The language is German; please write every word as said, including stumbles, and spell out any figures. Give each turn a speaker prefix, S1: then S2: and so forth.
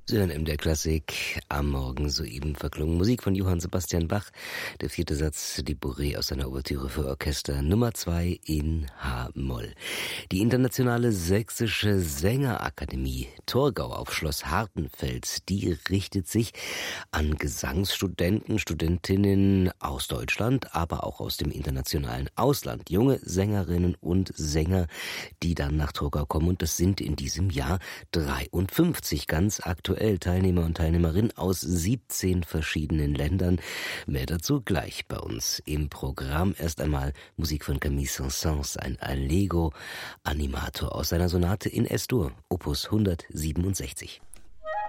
S1: Sie hören M D R Klassik, am Morgen soeben verklungen Musik von Johann Sebastian Bach. Der vierte Satz, die Bourrée aus seiner Ouvertüre für Orchester Nummer zwei in H-Moll. Die Internationale Sächsische Sängerakademie Torgau auf Schloss Hartenfels, die richtet sich an Gesangsstudenten, Studentinnen aus Deutschland, aber auch aus dem internationalen Ausland. Junge Sängerinnen und Sänger, die dann nach Torgau kommen, und das sind in diesem Jahr dreiundfünfzig ganz aktuell. Teilnehmer und Teilnehmerinnen aus siebzehn verschiedenen Ländern. Mehr dazu gleich bei uns im Programm. Erst einmal Musik von Camille Saint-Saëns, ein Allegro Animator aus seiner Sonate in Es-Dur, Opus hundertsiebenundsechzig.